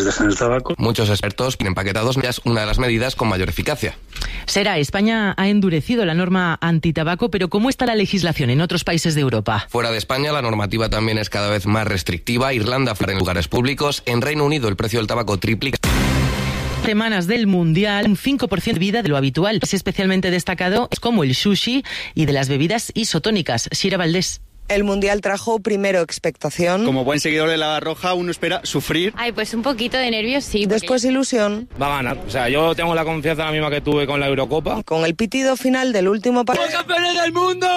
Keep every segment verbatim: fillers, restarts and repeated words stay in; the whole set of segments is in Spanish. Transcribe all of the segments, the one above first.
dejen el tabaco. Muchos expertos piden empaquetados es una de las medidas con mayor eficacia. Será, España ha endurecido la norma antitabaco, pero ¿cómo está la legislación en otros países de Europa? Fuera de España, la normativa también es cada vez más restrictiva. Irlanda, en lugares públicos. En Reino Unido, el precio del tabaco triplica. Semanas del Mundial, un cinco por ciento de vida de lo habitual. Es especialmente destacado es como el sushi y de las bebidas isotónicas. Shira Valdés. El Mundial trajo primero expectación. Como buen seguidor de la Roja, uno espera sufrir. Ay, pues un poquito de nervios, sí. Después porque... ilusión. Va a ganar. O sea, yo tengo la confianza la misma que tuve con la Eurocopa. Con el pitido final del último partido. ¡Campeones del mundo!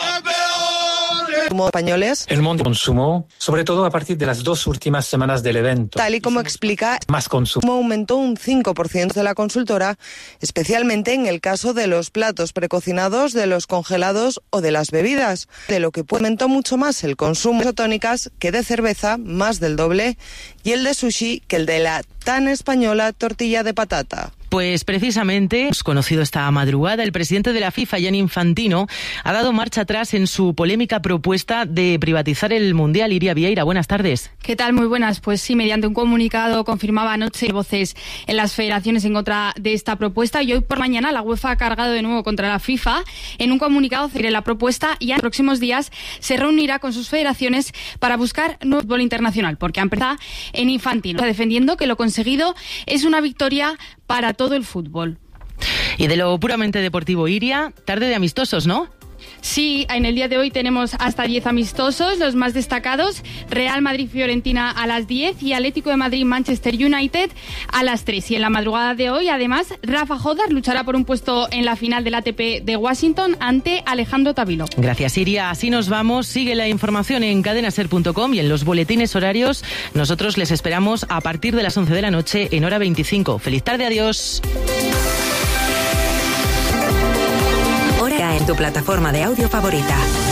¡Campeones! Como españoles. El mundo consumó, sobre todo a partir de las dos últimas semanas del evento. Tal y como explica, más consumo. Aumentó un cinco por ciento de la consultora, especialmente en el caso de los platos precocinados, de los congelados o de las bebidas, de lo que aumentó mucho más el consumo de isotónicas que de cerveza, más del doble, y el de sushi que el de la tan española tortilla de patata. Pues precisamente, hemos conocido esta madrugada, el presidente de la FIFA, Gianni Infantino, ha dado marcha atrás en su polémica propuesta de privatizar el Mundial. Iria Vieira, buenas tardes. ¿Qué tal? Muy buenas. Pues sí, mediante un comunicado confirmaba anoche voces en las federaciones en contra de esta propuesta y hoy por mañana la UEFA ha cargado de nuevo contra la FIFA. En un comunicado sobre la propuesta y en los próximos días se reunirá con sus federaciones para buscar nuevo fútbol internacional, porque han empezado en Infantino, defendiendo que lo conseguido es una victoria para todo el fútbol. Y de lo puramente deportivo, Iria, tarde de amistosos, ¿no? Sí, en el día de hoy tenemos hasta diez amistosos, los más destacados, Real Madrid-Fiorentina a las diez y Atlético de Madrid-Manchester United a las tres. Y en la madrugada de hoy, además, Rafa Jodar luchará por un puesto en la final del A T P de Washington ante Alejandro Tavilo. Gracias, Iria. Así nos vamos. Sigue la información en cadena ser punto com y en los boletines horarios. Nosotros les esperamos a partir de las once de la noche en hora veinticinco. Feliz tarde, adiós. En tu plataforma de audio favorita.